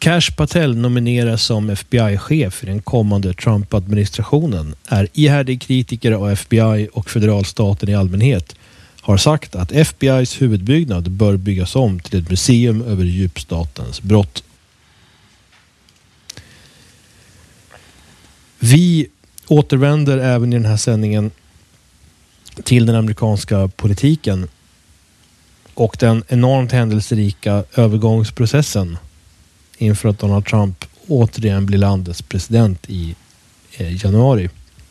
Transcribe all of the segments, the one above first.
Kash Patel nomineras som FBI-chef i den kommande Trump-administrationen är ihärdig kritiker av FBI och federalstaten i allmänhet har sagt att FBI:s huvudbyggnad bör byggas om till ett museum över djupstatens brott. Vi återvänder även i den här sändningen till den amerikanska politiken och den enormt händelserika övergångsprocessen inför att Donald Trump återigen blir landets president i januari.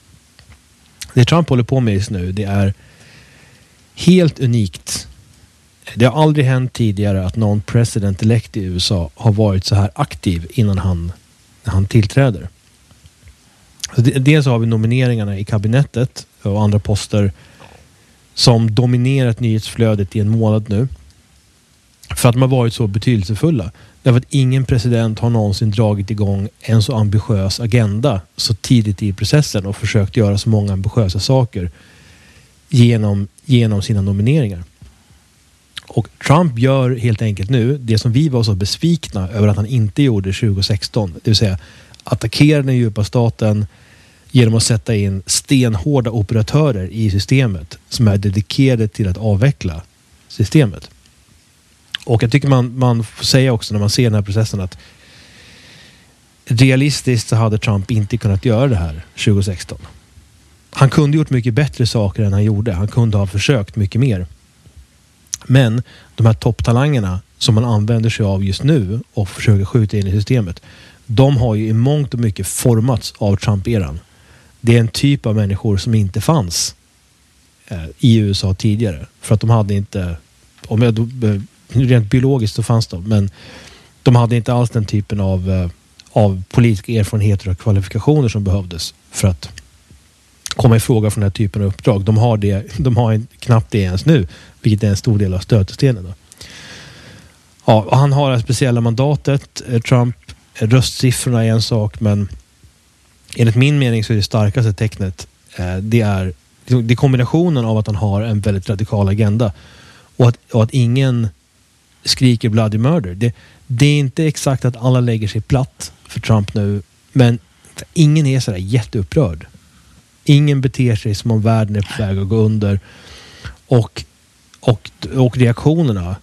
Det Trump håller på med just nu, det är helt unikt. Det har aldrig hänt tidigare att någon president-elect i USA har varit så här aktiv innan han tillträder. Dels har vi nomineringarna i kabinettet och andra poster som dominerat nyhetsflödet i en månad nu. För att de har varit så betydelsefulla. Därför att ingen president har någonsin dragit igång en så ambitiös agenda så tidigt i processen och försökt göra så många ambitiösa saker genom sina nomineringar. Och Trump gör helt enkelt nu det som vi var så besvikna över att han inte gjorde 2016. Det vill säga attackera den djupa staten genom att sätta in stenhårda operatörer i systemet som är dedikerade till att avveckla systemet. Och jag tycker man får säga också när man ser den här processen att realistiskt så hade Trump inte kunnat göra det här 2016. Han kunde gjort mycket bättre saker än han gjorde. Han kunde ha försökt mycket mer. Men de här topptalangerna som man använder sig av just nu och försöker skjuta in i systemet, de har ju i mångt och mycket formats av Trump-eran. Det är en typ av människor som inte fanns i USA tidigare. För att de hade inte, rent biologiskt så fanns de, men de hade inte alls den typen av politiska erfarenheter och kvalifikationer som behövdes för att komma i fråga för den här typen av uppdrag. De har knappt det ens nu, vilket är en stor del av stötestenen då. Ja, och han har det speciella mandatet. Trump, röstsiffrorna är en sak, men enligt min mening så är det starkaste tecknet det är kombinationen av att han har en väldigt radikal agenda och att ingen skriker bloody murder. Det är inte exakt att alla lägger sig platt för Trump nu, men ingen är sådär jätteupprörd. Ingen beter sig som om världen är på väg att gå under. Och reaktionerna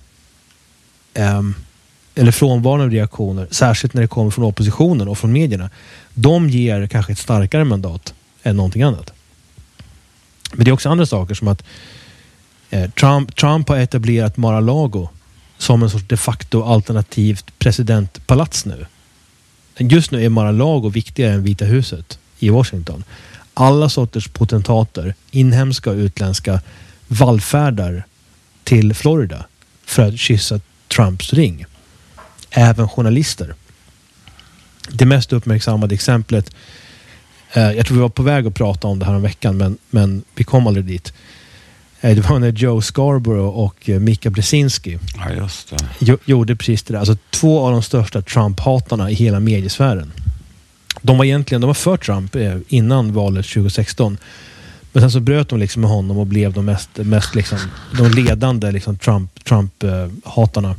eller frånvaron av reaktioner, särskilt när det kommer från oppositionen och från medierna, de ger kanske ett starkare mandat än någonting annat. Men det är också andra saker som att Trump har etablerat Mar-a-Lago som en sorts de facto alternativt presidentpalats nu. Just nu är Mar-a-Lago viktigare än Vita huset i Washington. Alla sorters potentater, inhemska och utländska, vallfärdar till Florida för att kyssa Trumps ring. Även journalister. Det mest uppmärksammade exemplet, jag tror vi var på väg att prata om det här om veckan, men vi kom aldrig dit. Det var när Joe Scarborough och Mika Brzezinski gjorde precis det där. Alltså 2 av de största Trump-hatarna i hela mediesfären. De var för Trump innan valet 2016. Men sen så bröt de liksom med honom och blev de mest liksom, de ledande liksom Trump-hatarna.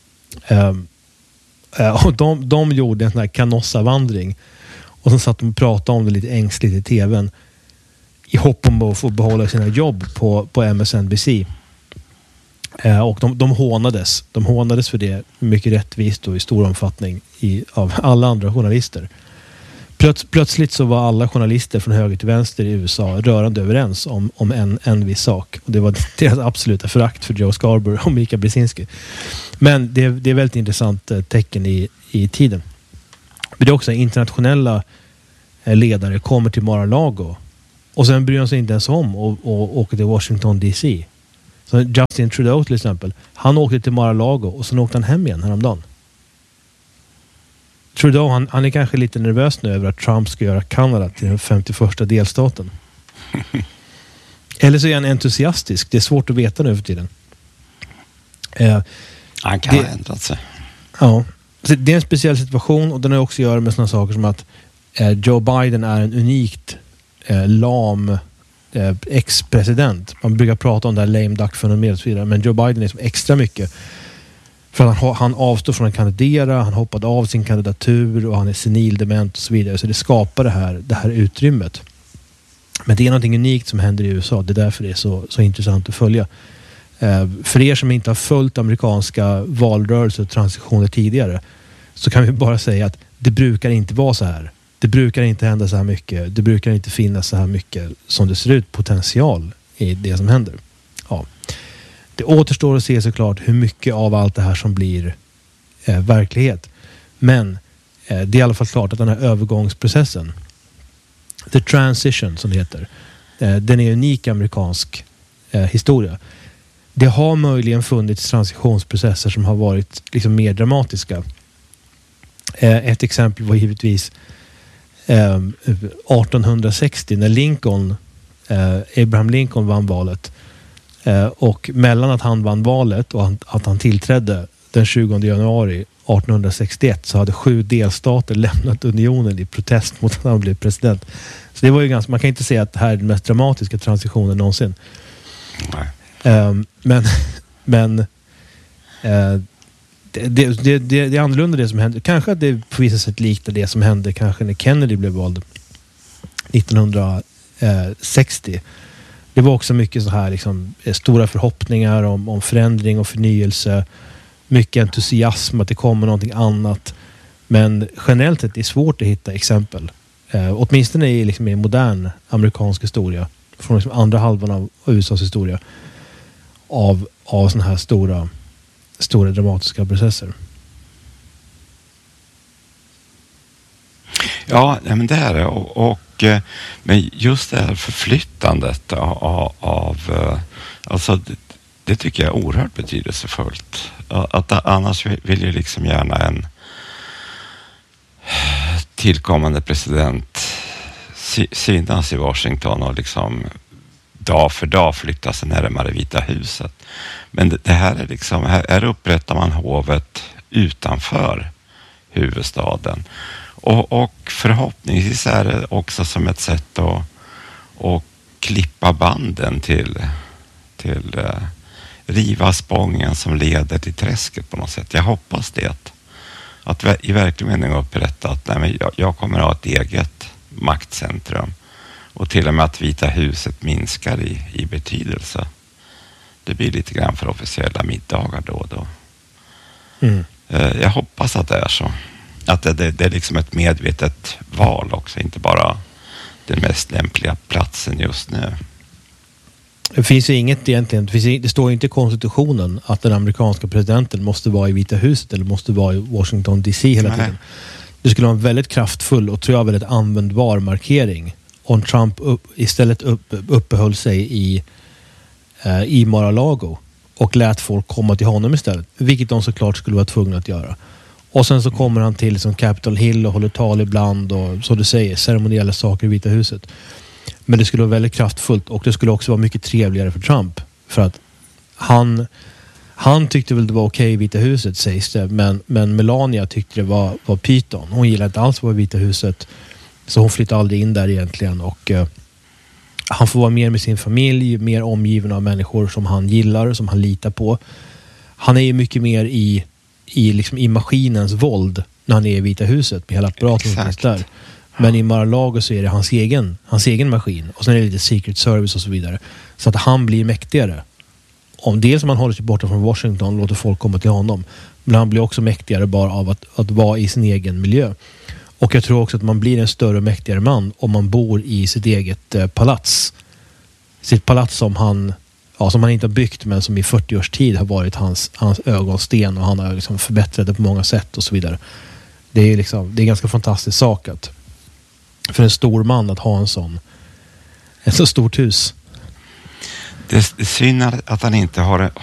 Och de gjorde en sån här Canossa-vandring. Och sen satt de och pratade om det lite ängsligt i tvn. I hopp om att få behålla sina jobb på MSNBC. Och de hånades. De hånades för det mycket rättvist och i stor omfattning av alla andra journalister. Plötsligt så var alla journalister från höger till vänster i USA rörande överens om en viss sak. Och det var deras absoluta förakt för Joe Scarborough och Mika Brzezinski. Men det är väldigt intressant tecken i tiden. Men det är också internationella ledare kommer till Mar-a-Lago och sen bryr de sig inte ens om och åker till Washington DC. Så Justin Trudeau till exempel, han åkte till Mar-a-Lago och sen åkte han hem igen häromdagen. Trudeau, han är kanske lite nervös nu över att Trump ska göra Kanada till den 51:a delstaten. Eller så är han entusiastisk. Det är svårt att veta nu för tiden. Han kan ha ändrat sig. Ja. Det är en speciell situation och den har också att göra med sådana saker som att Joe Biden är en unikt lam ex-president. Man brukar prata om det här lame duck-fenomenet och så vidare, men Joe Biden är som extra mycket För han avstod från att kandidera, han hoppade av sin kandidatur och han är senildement och så vidare. Så det skapar det här utrymmet. Men det är någonting unikt som händer i USA. Det är därför det är så intressant att följa. För er som inte har följt amerikanska valrörelser och transitioner tidigare, så kan vi bara säga att det brukar inte vara så här. Det brukar inte hända så här mycket. Det brukar inte finnas så här mycket som det ser ut potential i det som händer. Ja. Det återstår att se såklart hur mycket av allt det här som blir verklighet. Men det är i alla fall klart att den här övergångsprocessen, the transition som det heter, den är unik amerikansk historia. Det har möjligen funnits transitionsprocesser som har varit liksom mer dramatiska. Ett exempel var givetvis 1860 när Abraham Lincoln vann valet. Och mellan att han vann valet och att han tillträdde den 20 januari 1861 så hade 7 delstater lämnat unionen i protest mot att han blev president. Så det var ju man kan inte säga att det här är den mest dramatiska transitionen någonsin. Nej. Men det är annorlunda det som hände. Kanske att det på vissa sätt liknar det som hände kanske när Kennedy blev vald 1960. Det var också mycket så här liksom, stora förhoppningar om förändring och förnyelse. Mycket entusiasm att det kommer någonting annat. Men generellt sett är det svårt att hitta exempel. Åtminstone i modern amerikansk historia. Från liksom andra halvan av USAs historia. Av såna här stora dramatiska processer. Ja, men det är det. Men just det här förflyttandet alltså det tycker jag är oerhört betydelsefullt. Att annars vill ju liksom gärna en tillkommande president synas i Washington och liksom dag för dag flytta sig närmare Vita huset. Men det här är liksom, här upprättar man hovet utanför huvudstaden. Och förhoppningsvis är det också som ett sätt att klippa banden till riva spången som leder till träsket på något sätt. Jag hoppas det. Att i verklig mening upprätta att jag kommer att ha ett eget maktcentrum. Och till och med att Vita huset minskar i betydelse. Det blir lite grann för officiella middagar då och då. Mm. Jag hoppas att det är så. Att det är liksom ett medvetet val också. Inte bara den mest lämpliga platsen just nu. Det finns ju inget egentligen. Det står ju inte i konstitutionen att den amerikanska presidenten måste vara i Vita huset eller måste vara i Washington DC hela tiden. Det skulle vara en väldigt kraftfull och tror jag väldigt användbar markering om Trump istället uppehöll sig i Mar-a-Lago och lät folk komma till honom istället. Vilket de såklart skulle vara tvungna att göra. Och sen så kommer han till som Capitol Hill och håller tal ibland och så du säger, ceremoniella saker i Vita huset. Men det skulle vara väldigt kraftfullt och det skulle också vara mycket trevligare för Trump. För att han tyckte väl det var okej i Vita huset sägs det. Men Melania tyckte det var pyton. Hon gillade inte alls att vara i Vita huset. Så hon flyttade aldrig in där egentligen. Och han får vara mer med sin familj. Mer omgiven av människor som han gillar. Som han litar på. Han är ju mycket mer i maskinens våld när han är i Vita huset. Med hela apparaten som finns där. Men i Mar-a-Lago så är det hans egen maskin. Och sen är det lite Secret Service och så vidare. Så att han blir mäktigare. Dels om han håller sig borta från Washington och låter folk komma till honom. Men han blir också mäktigare bara av att vara i sin egen miljö. Och jag tror också att man blir en större och mäktigare man om man bor i sitt eget palats. Sitt palats som han inte har byggt men som i 40 års tid har varit hans ögonsten och han har liksom förbättrat det på många sätt och så vidare. Det är en ganska fantastisk sak att för en stor man att ha ett så stort hus. Det är synd att han inte har